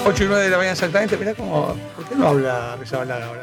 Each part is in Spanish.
8 y 9 de la mañana exactamente. Mirá cómo. ¿Por qué no habla Rizabalaga ahora?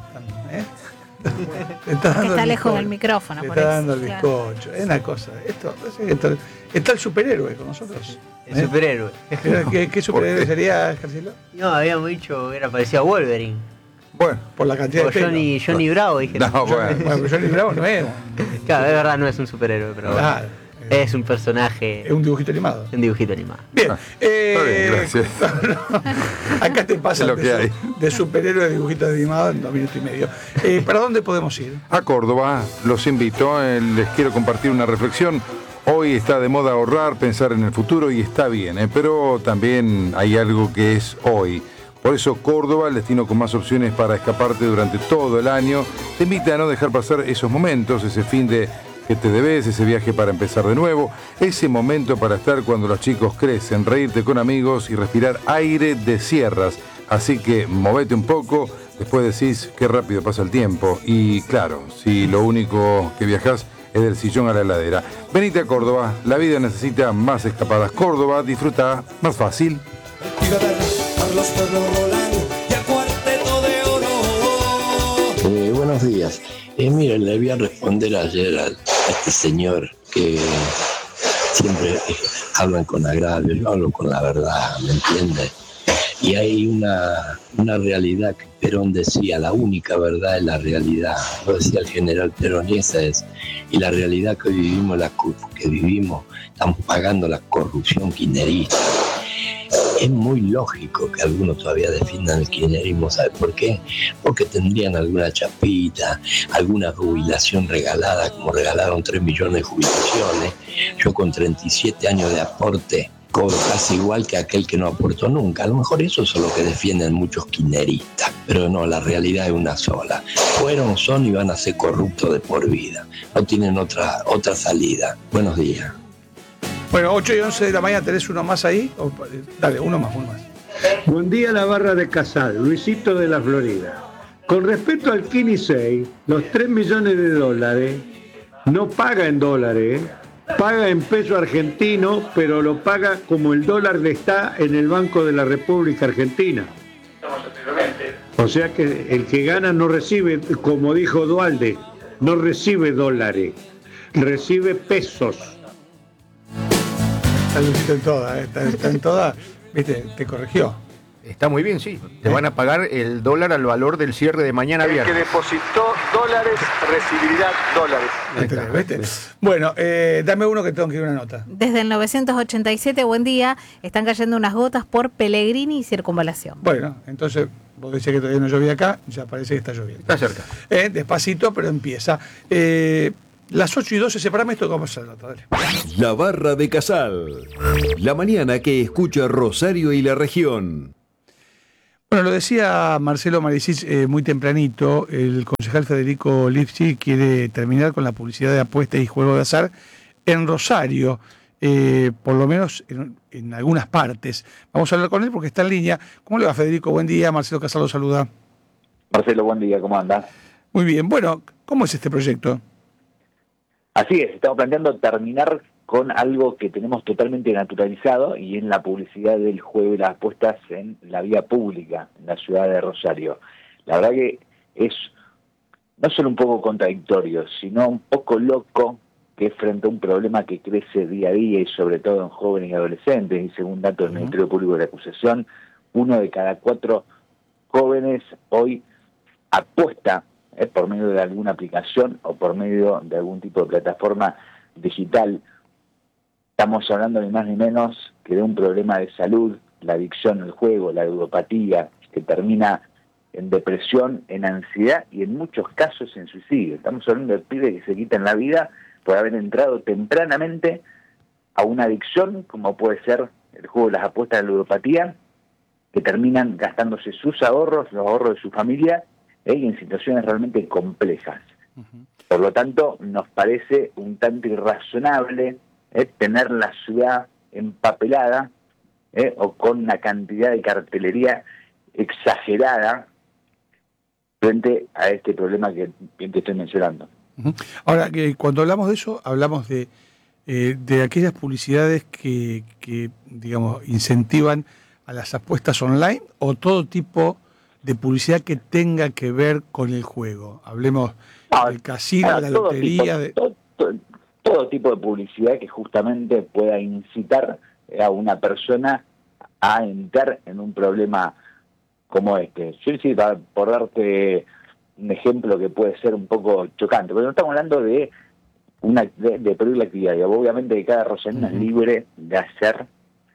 Está lejos del micrófono. Le por está eso, dando el claro. bizcocho. Es una cosa. Está el superhéroe con nosotros. El superhéroe. ¿Qué superhéroe sería, Carcelo? No, habíamos dicho que era parecido a Wolverine. Bueno, por la cantidad o de pelo. Johnny Bravo, dije. No, bueno, pero Johnny Bravo no es. Claro, es verdad, no es un superhéroe, pero Claro. es un personaje. Es un dibujito animado. Un dibujito animado. Bien. Gracias. Acá te pasa lo que hay. De superhéroe a dibujito animado en 2 minutos y medio. ¿Para dónde podemos ir? A Córdoba, los invito, les quiero compartir una reflexión. Hoy está de moda ahorrar, pensar en el futuro y está bien, pero también hay algo que es hoy. Por eso Córdoba, el destino con más opciones para escaparte durante todo el año, te invita a no dejar pasar esos momentos, ese fin de que te debes, ese viaje para empezar de nuevo, ese momento para estar cuando los chicos crecen, reírte con amigos y respirar aire de sierras. Así que movete un poco, después decís qué rápido pasa el tiempo. Y claro, si lo único que viajás es del sillón a la heladera. Venite a Córdoba, la vida necesita más escapadas. Córdoba, disfruta más fácil. Buenos días. Miren, le voy a responder ayer a este señor que siempre hablan con agravio. Yo hablo con la verdad, ¿me entiende? Y hay una realidad que Perón decía, la única verdad es la realidad. Lo decía el general Perón y esa es. Y la realidad que vivimos, estamos pagando la corrupción kirchnerista. Es muy lógico que algunos todavía defiendan el kirchnerismo. ¿Sabe por qué? Porque tendrían alguna chapita, alguna jubilación regalada, como regalaron 3 millones de jubilaciones. Yo con 37 años de aporte cobro casi igual que aquel que no aportó nunca. A lo mejor eso es lo que defienden muchos kirchneristas, pero no, la realidad es una sola. Fueron, son y van a ser corruptos de por vida. No tienen otra salida. Buenos días. Bueno, 8 y 11 de la mañana, ¿tenés uno más ahí? Dale, uno más. Buen día, la barra de Casal, Luisito de la Florida. Con respecto al Kini 6, los 3 millones de dólares no paga en dólares, paga en peso argentino, pero lo paga como el dólar está en el Banco de la República Argentina. O sea que el que gana no recibe, como dijo Dualde, no recibe dólares, recibe pesos. Está Luisito en toda, está en toda, viste, te corrigió. Está muy bien, sí. Te van a pagar el dólar al valor del cierre de mañana viernes. El que depositó dólares recibirá dólares. ¿Viste? Bueno, dame uno que tengo que ir a una nota. Desde el 987, buen día, están cayendo unas gotas por Pellegrini y Circunvalación. Bueno, entonces, vos decís que todavía no llovía acá, ya parece que está lloviendo. Está cerca. Despacito, pero empieza. Las 8 y 12, separame esto, ¿cómo se nota? Dale. La barra de Casal. La mañana que escucha Rosario y la región. Bueno, lo decía Marcelo Maricich muy tempranito, el concejal Federico Lipsi quiere terminar con la publicidad de apuestas y juego de azar en Rosario, por lo menos en algunas partes. Vamos a hablar con él porque está en línea. ¿Cómo le va, Federico? Buen día, Marcelo Casal lo saluda. Marcelo, buen día, ¿cómo anda? Muy bien, bueno, ¿cómo es este proyecto? Así es, estamos planteando terminar con algo que tenemos totalmente naturalizado y en la publicidad del juego y las apuestas en la vía pública en la ciudad de Rosario. La verdad que es no solo un poco contradictorio, sino un poco loco que frente a un problema que crece día a día y sobre todo en jóvenes y adolescentes, y según datos del Ministerio Público de la Acusación, 1 de cada 4 jóvenes hoy apuesta por medio de alguna aplicación o por medio de algún tipo de plataforma digital. Estamos hablando ni más ni menos que de un problema de salud, la adicción al juego, la ludopatía, que termina en depresión, en ansiedad y en muchos casos en suicidio. Estamos hablando de pibes que se quitan la vida por haber entrado tempranamente a una adicción, como puede ser el juego de las apuestas de la ludopatía, que terminan gastándose sus ahorros, los ahorros de su familia, y en situaciones realmente complejas. Por lo tanto, nos parece un tanto irrazonable tener la ciudad empapelada o con una cantidad de cartelería exagerada frente a este problema que te estoy mencionando. Ahora, cuando hablamos de eso, hablamos de aquellas publicidades que digamos, incentivan a las apuestas online o todo tipo de publicidad que tenga que ver con el juego? Hablemos del casino, de la lotería. Todo tipo de publicidad que justamente pueda incitar a una persona a entrar en un problema como este. Yo sí, por darte un ejemplo que puede ser un poco chocante, pero no estamos hablando de prohibir la actividad. Y obviamente que cada rosarino es libre de hacer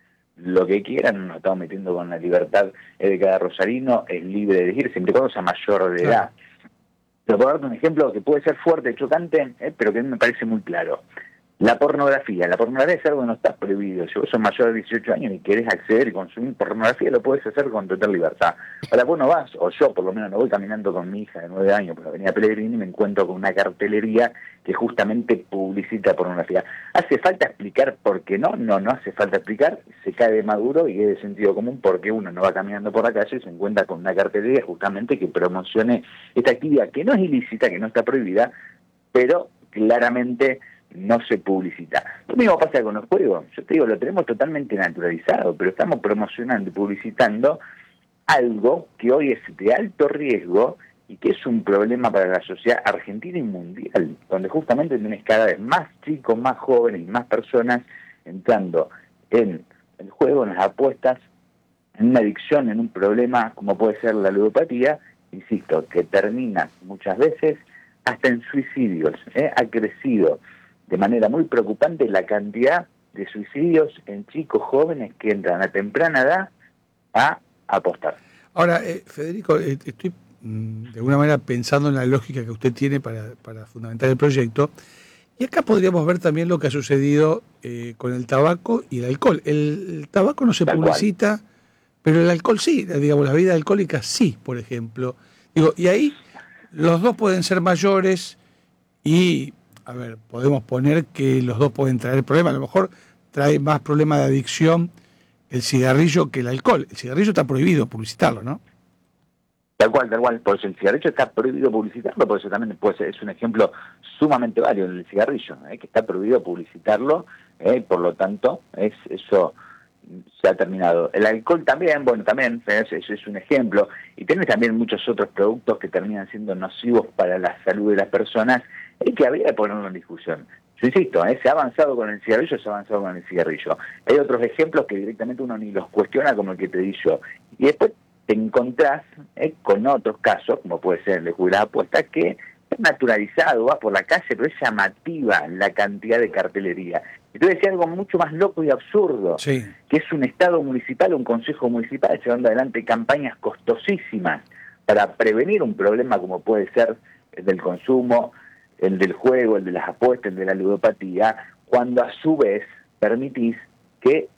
lo que quiera, no nos estamos metiendo con la libertad de cada rosarino, es libre de elegir, siempre y cuando sea mayor de edad. Pero por darte un ejemplo que puede ser fuerte, chocante, pero que a mí me parece muy claro. La pornografía es algo que no está prohibido. Si vos sos mayor de 18 años y querés acceder y consumir pornografía, lo podés hacer con total libertad. Ahora vos no vas, o yo por lo menos no voy caminando con mi hija de 9 años por la avenida Pellegrini y me encuentro con una cartelería que justamente publicita pornografía. ¿Hace falta explicar por qué no? No hace falta explicar, se cae de maduro y es de sentido común porque uno no va caminando por la calle y se encuentra con una cartelería justamente que promocione esta actividad que no es ilícita, que no está prohibida, pero claramente no se publicita. Lo mismo pasa con los juegos. Yo te digo, lo tenemos totalmente naturalizado, pero estamos promocionando y publicitando algo que hoy es de alto riesgo y que es un problema para la sociedad argentina y mundial, donde justamente tenés cada vez más chicos, más jóvenes y más personas entrando en el juego, en las apuestas, en una adicción, en un problema como puede ser la ludopatía, insisto, que termina muchas veces hasta en suicidios. Ha crecido de manera muy preocupante la cantidad de suicidios en chicos jóvenes que entran a temprana edad a apostar. Ahora, Federico, estoy de alguna manera pensando en la lógica que usted tiene para fundamentar el proyecto, y acá podríamos ver también lo que ha sucedido con el tabaco y el alcohol. El tabaco no se publicita, pero el alcohol sí, digamos, la bebida alcohólica sí, por ejemplo. Digo, y ahí los dos pueden ser mayores y... A ver, podemos poner que los dos pueden traer problemas. A lo mejor trae más problemas de adicción el cigarrillo que el alcohol. El cigarrillo está prohibido publicitarlo, ¿no? Tal cual. Por eso el cigarrillo está prohibido publicitarlo, por eso también es un ejemplo sumamente válido el cigarrillo, que está prohibido publicitarlo, por lo tanto, eso se ha terminado. El alcohol también, también es un ejemplo. Y tenés también muchos otros productos que terminan siendo nocivos para la salud de las personas, que habría que ponerlo en discusión. Yo insisto, se ha avanzado con el cigarrillo, Hay otros ejemplos que directamente uno ni los cuestiona, como el que te di yo. Y después te encontrás con otros casos, como puede ser el de jugar apuestas, que es naturalizado, vas por la calle, pero es llamativa la cantidad de cartelería. Y te voy a decir algo mucho más loco y absurdo, que es un Estado municipal, un Consejo Municipal llevando adelante campañas costosísimas para prevenir un problema como puede ser el del consumo, el del juego, el de las apuestas, el de la ludopatía, cuando a su vez permitís que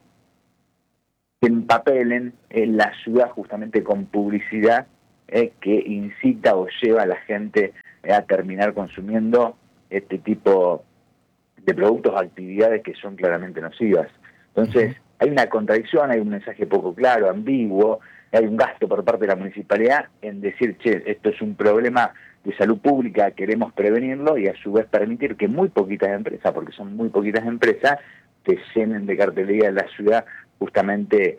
se empapelen en la ciudad justamente con publicidad que incita o lleva a la gente a terminar consumiendo este tipo de productos o actividades que son claramente nocivas. Entonces, hay una contradicción, hay un mensaje poco claro, ambiguo, hay un gasto por parte de la municipalidad en decir, esto es un problema de salud pública, queremos prevenirlo, y a su vez permitir que muy poquitas empresas, porque son muy poquitas empresas, que llenen de cartelería de la ciudad, justamente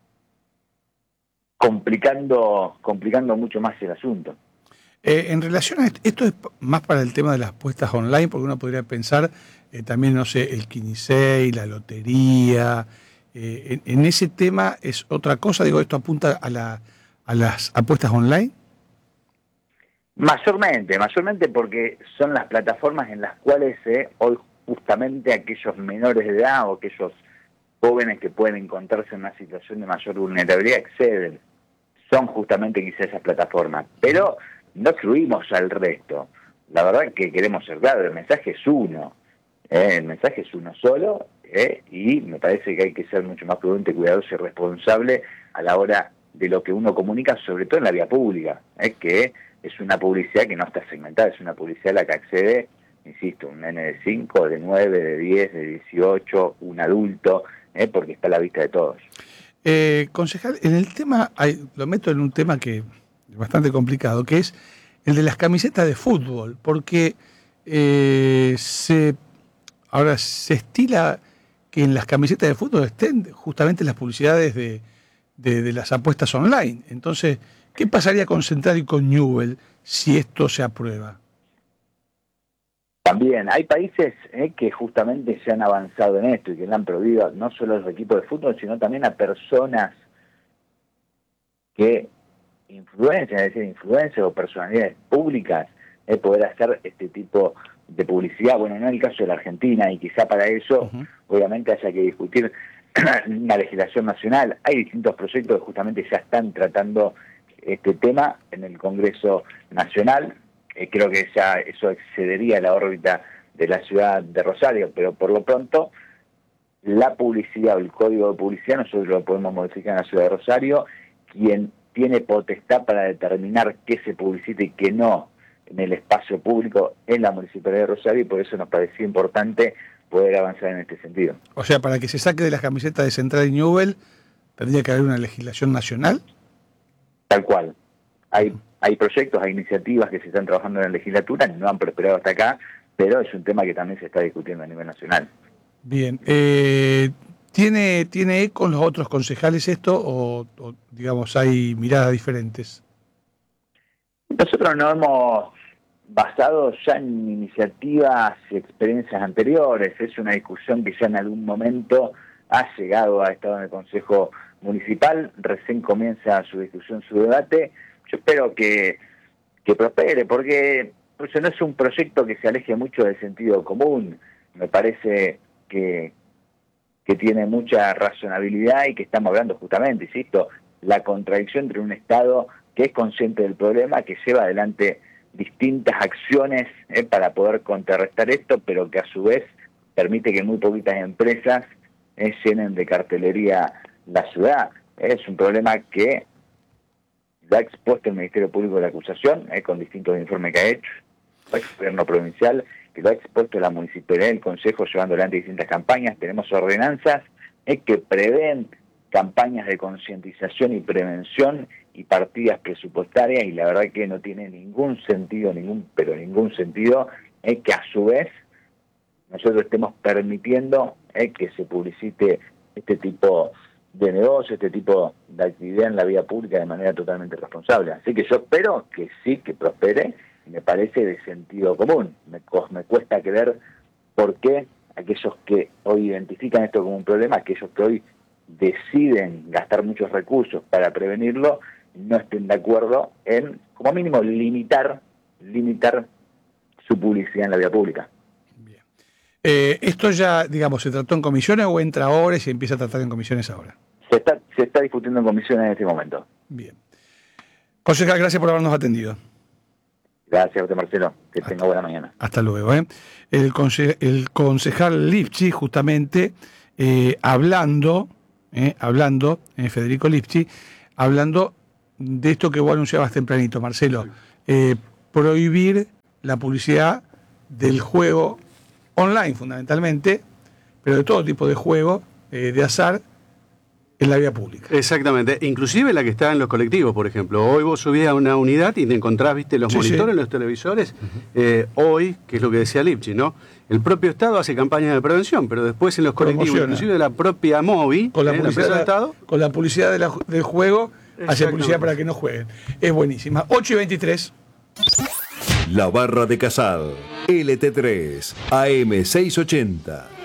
complicando mucho más el asunto. En relación a esto es más para el tema de las apuestas online, porque uno podría pensar también, no sé, el Quinisei, la lotería, en ese tema es otra cosa, digo, esto apunta a las apuestas online. Mayormente porque son las plataformas en las cuales hoy justamente aquellos menores de edad o aquellos jóvenes que pueden encontrarse en una situación de mayor vulnerabilidad acceden. Son justamente quizás esas plataformas, pero no excluimos al resto. La verdad que queremos ser claros, el mensaje es uno. El mensaje es uno solo, y me parece que hay que ser mucho más prudente, cuidadoso y responsable a la hora de lo que uno comunica, sobre todo en la vía pública, que es una publicidad que no está segmentada, es una publicidad a la que accede, insisto, un nene de 5, de 9, de 10, de 18, un adulto, porque está a la vista de todos. Concejal, en el tema, lo meto en un tema que es bastante complicado, que es el de las camisetas de fútbol, porque ahora se estila que en las camisetas de fútbol estén justamente las publicidades de de las apuestas online. Entonces, ¿qué pasaría con Central y con Newell si esto se aprueba? También hay países que justamente se han avanzado en esto y que le han prohibido no solo a los equipos de fútbol, sino también a personas que influencian, es decir, influencers o personalidades públicas, poder hacer este tipo de publicidad. Bueno, no es el caso de la Argentina, y quizá para eso obviamente haya que discutir una legislación nacional. Hay distintos proyectos que justamente ya están tratando este tema en el Congreso Nacional. Creo que ya eso excedería la órbita de la ciudad de Rosario, pero por lo pronto la publicidad o el código de publicidad nosotros lo podemos modificar en la ciudad de Rosario. Quien tiene potestad para determinar qué se publicita y qué no en el espacio público en la Municipalidad de Rosario, y por eso nos pareció importante poder avanzar en este sentido. O sea, para que se saque de las camisetas de Central y Newell, ¿tendría que haber una legislación nacional? Tal cual. Hay proyectos, hay iniciativas que se están trabajando en la legislatura, no han prosperado hasta acá, pero es un tema que también se está discutiendo a nivel nacional. Bien. ¿Tiene eco en los otros concejales esto o digamos, hay miradas diferentes? Nosotros nos hemos basado ya en iniciativas y experiencias anteriores. Es una discusión que ya en algún momento ha llegado a estado en el Consejo Municipal, recién comienza su discusión, su debate. Yo espero que prospere, porque no es un proyecto que se aleje mucho del sentido común. Me parece que tiene mucha razonabilidad y que estamos hablando justamente, insisto, la contradicción entre un Estado que es consciente del problema, que lleva adelante distintas acciones para poder contrarrestar esto, pero que a su vez permite que muy poquitas empresas llenen de cartelería la ciudad. Es un problema que lo ha expuesto el Ministerio Público de la Acusación, con distintos informes que ha hecho, el gobierno provincial, que lo ha expuesto la municipalidad y el Consejo llevando adelante distintas campañas. Tenemos ordenanzas que prevén campañas de concientización y prevención y partidas presupuestarias, y la verdad que no tiene ningún sentido, ningún sentido, que a su vez nosotros estemos permitiendo que se publicite este tipo de negocio, este tipo de actividad en la vía pública de manera totalmente responsable. Así que yo espero que sí, que prospere, y me parece de sentido común. Me cuesta creer por qué aquellos que hoy identifican esto como un problema, aquellos que hoy deciden gastar muchos recursos para prevenirlo, no estén de acuerdo en, como mínimo, limitar su publicidad en la vía pública. ¿Esto ya, digamos, se trató en comisiones o entra ahora y se empieza a tratar en comisiones ahora? Se está discutiendo en comisiones en este momento. Bien. Concejal, gracias por habernos atendido. Gracias a usted, Marcelo. Que tenga buena mañana. Hasta luego. El concejal Lipchi, justamente, hablando, Federico Lipchi, hablando de esto que vos anunciabas tempranito, Marcelo, prohibir la publicidad del juego online, fundamentalmente, pero de todo tipo de juego de azar en la vía pública. Exactamente, inclusive la que está en los colectivos, por ejemplo. Hoy vos subís a una unidad y te encontrás, viste, los monitores, los televisores. Hoy, que es lo que decía Lipchi, ¿no? El propio Estado hace campañas de prevención, pero después en los colectivos, inclusive la propia MOVI, con la publicidad, del Estado, con la publicidad del juego, hace publicidad para que no jueguen. Es buenísima. 8:23. La Barra de Casal, LT3, AM 680.